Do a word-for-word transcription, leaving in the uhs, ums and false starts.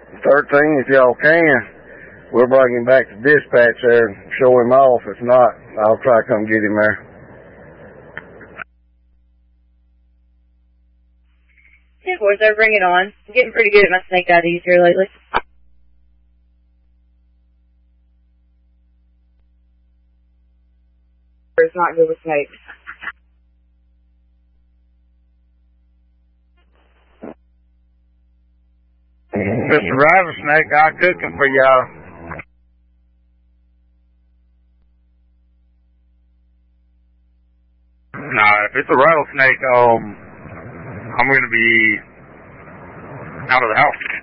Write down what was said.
thirteen, if y'all can, we'll bring him back to dispatch there and show him off. If not, I'll try to come get him there. Yeah, boys, I bring it on. I'm getting pretty good at my snake I Ds here lately. It's not good with snakes. Mister Rattlesnake, I'll cook him for y'all. Nah, if it's a rattlesnake, um, I'm going to be out of the house.